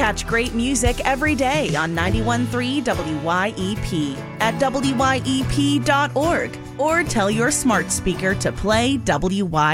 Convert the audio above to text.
Catch great music every day on 91.3 WYEP at WYEP.org or tell your smart speaker to play WYEP.